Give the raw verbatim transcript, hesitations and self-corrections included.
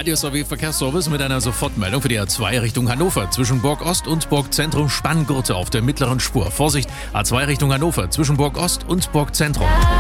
Radius A W Verkehrsservice mit einer Sofortmeldung für die A zwei Richtung Hannover. Zwischen Burg Ost und Burg Zentrum Spanngurte auf der mittleren Spur. Vorsicht, A zwei Richtung Hannover zwischen Burg Ost und Burg Zentrum.